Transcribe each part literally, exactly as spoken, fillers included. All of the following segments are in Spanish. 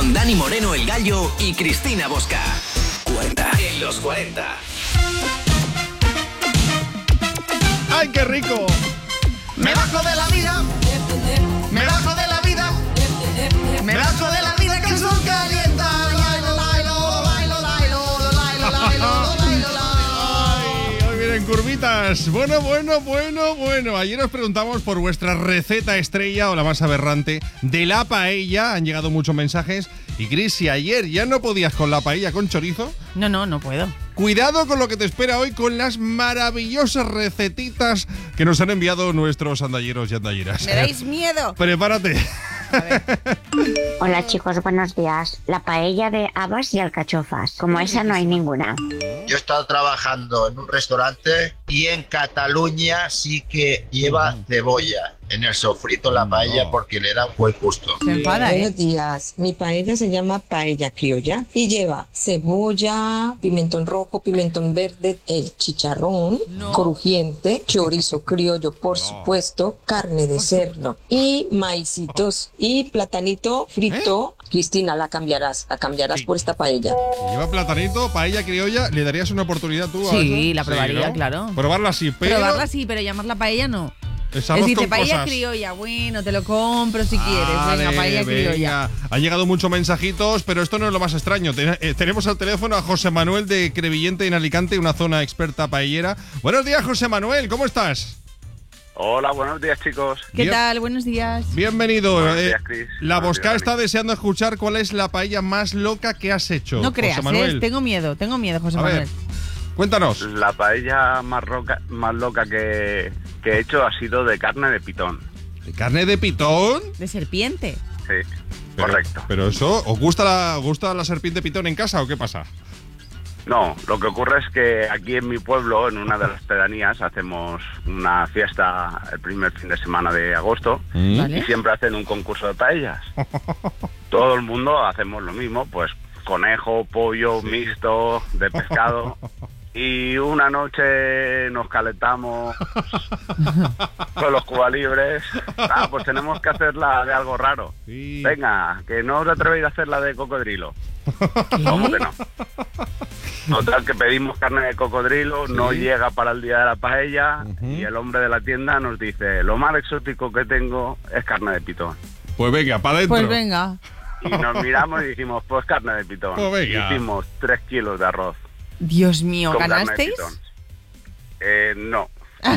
Con Dani Moreno el Gallo y Cristina Bosca. cuarenta en los cuarenta. ¡Ay, qué rico! Me bajo de la vida. Me bajo de la vida. Me bajo de la vida que son calienta. Lailo, lailo, lailo, lailo, lailo, lailo, lailo. Ay, hoy vienen curvitas. Bueno, bueno, bueno, bueno. Ayer os preguntamos por vuestra receta estrella o la más aberrante de la paella. Han llegado muchos mensajes. Y Cris, si ayer ya no podías con la paella con chorizo... No, no, no puedo. Cuidado con lo que te espera hoy con las maravillosas recetitas que nos han enviado nuestros andalleros y andalleras. ¿Me dais miedo? Prepárate. A ver. Hola chicos, buenos días. La paella de habas y alcachofas. Como esa no hay ninguna. Yo he estado trabajando en un restaurante y en Cataluña sí que lleva cebolla en el sofrito la paella porque le da un buen gusto. Se enfada, ¿eh? Buenos días. Mi paella se llama paella criolla y lleva cebolla, pimentón rojo, pimentón verde, el chicharrón No. crujiente, chorizo criollo, por supuesto, carne de cerdo y maicitos y platanito frito. Cristina, la cambiarás, la cambiarás Sí. por esta paella. Lleva platanito, paella criolla. ¿Le darías una oportunidad tú a Sí, eso? la probaría, ¿no? claro. Probarla sí, pero... Probarla sí, pero llamarla paella no. Esas Es dos decir, con paella cosas. criolla, bueno, te lo compro si quieres. Vale, Venga, paella criolla. venga. Han llegado muchos mensajitos, pero esto no es lo más extraño. Ten- eh, tenemos al teléfono a José Manuel de Crevillente en Alicante, una zona experta paellera. Buenos días, José Manuel, ¿cómo estás? Hola, buenos días, chicos. ¿Qué Bien. tal? Buenos días. Bienvenido. Buenos Eh, días, Cris. la Buenos Bosca días, está Dani. deseando escuchar cuál es la paella más loca que has hecho. No creas, José Manuel. ¿eh? Tengo miedo, tengo miedo, José A ver. Manuel. Cuéntanos. La paella más, roca, más loca que, que he hecho ha sido de carne de pitón. ¿De carne de pitón? De serpiente. Sí, Pero- correcto. Pero eso, ¿os gusta la, os gusta la serpiente pitón en casa o qué pasa? No, lo que ocurre es que aquí en mi pueblo, en una de las pedanías, hacemos una fiesta el primer fin de semana de agosto ¿Mm? Vale. y siempre hacen un concurso de paellas. Todo el mundo hacemos lo mismo, pues conejo, pollo, mixto, de pescado. Y una noche nos calentamos con los cubalibres. Ah, pues tenemos que hacerla de algo raro. Sí. Venga, que no os atrevéis a hacerla de cocodrilo. ¿Cómo que no? Total, que pedimos carne de cocodrilo, no llega para el día de la paella Ujú. y el hombre de la tienda nos dice, lo más exótico que tengo es carne de pitón. Pues venga, para adentro. Pues venga. Y nos miramos y dijimos, pues carne de pitón. Pues venga. Hicimos tres kilos de arroz. Dios mío, con carne de ¿ganasteis? pitón. Eh, no.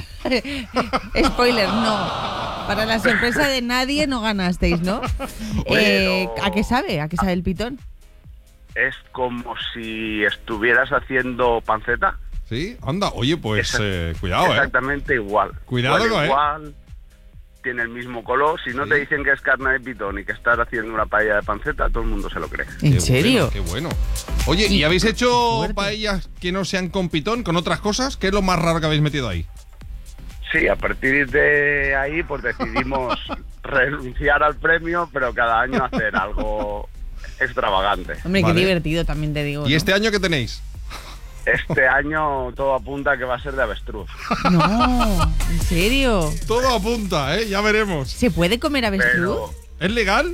Spoiler, no. Para la sorpresa de nadie no ganasteis, ¿no? Oye, Eh, no. ¿A qué sabe? ¿A qué sabe el pitón? Es como si estuvieras haciendo panceta. Sí, anda, oye, pues Exact- eh, cuidado, ¿eh? Exactamente igual. Cuidado, Huele ¿eh? igual, tiene el mismo color. Si no Sí. te dicen que es carne de pitón y que estás haciendo una paella de panceta, todo el mundo se lo cree. ¿En Qué serio? bueno, qué bueno. Oye, ¿y Y- habéis hecho fuerte. paellas que no sean con pitón, con otras cosas? ¿Qué es lo más raro que habéis metido ahí? Sí, a partir de ahí pues decidimos renunciar al premio, pero cada año hacer algo extravagante. Hombre, Vale. qué divertido también te digo. ¿Y ¿no? este año qué tenéis? Este año todo apunta que va a ser de avestruz. No, ¿en serio? Todo apunta, ¿eh? Ya veremos. ¿Se puede comer avestruz? Pero ¿Es legal?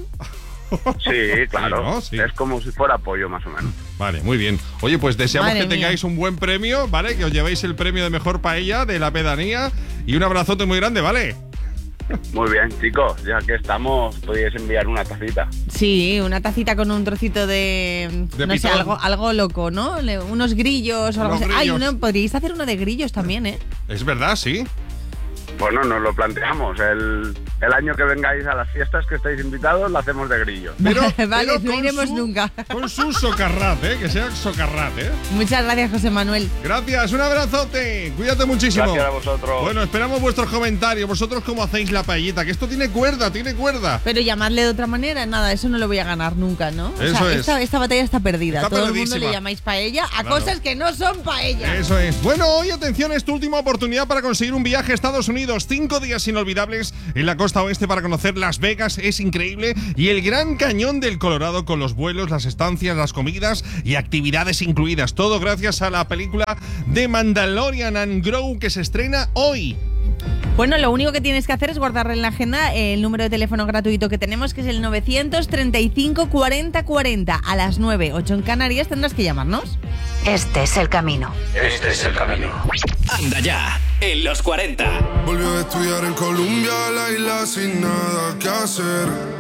sí, claro. Sí, ¿no? Sí. Es como si fuera pollo más o menos. Vale, muy bien. Oye, pues deseamos Madre que mía. tengáis un buen premio, ¿vale? Que os llevéis el premio de mejor paella de la pedanía y un abrazote muy grande, ¿vale? Muy bien, chicos, ya que estamos, podéis enviar una tacita. Sí, una tacita con un trocito de, De no sé, pitón. algo, algo loco, ¿no? Le- unos grillos o algo Unos así. Ay, grillos. uno, podríais hacer uno de grillos también, ¿eh? Es verdad, sí. Bueno, nos lo planteamos. El, el año que vengáis a las fiestas que estáis invitados, lo hacemos de grillo. Pero, Vale, pero no con iremos su- nunca. Con su socarrat, ¿eh? Que sea socarrat, ¿eh? Muchas gracias, José Manuel. Gracias, un abrazote. Cuídate muchísimo. Gracias a vosotros. Bueno, esperamos vuestros comentarios. ¿Vosotros cómo hacéis la paellita? Que esto tiene cuerda, tiene cuerda. Pero llamadle de otra manera, nada, eso no lo voy a ganar nunca, ¿no? O Eso sea, es. esta, esta batalla está perdida. Está Todo el mundo perdidísima. le llamáis paella a Claro. cosas que no son paella. Eso es. Bueno, hoy atención, es tu última oportunidad para conseguir un viaje a Estados Unidos. Cinco días inolvidables en la costa oeste para conocer Las Vegas, es increíble. Y el Gran Cañón del Colorado con los vuelos, las estancias, las comidas y actividades incluidas. Todo gracias a la película The Mandalorian and Grogu que se estrena hoy. Bueno, lo único que tienes que hacer es guardar en la agenda el número de teléfono gratuito que tenemos, que es el novecientos treinta y cinco cuarenta cuarenta. A las nueve, ocho en Canarias tendrás que llamarnos. Este es el camino. Este es el camino. Anda ya, en los cuarenta. Volvió a estudiar en Colombia, la isla sin nada que hacer.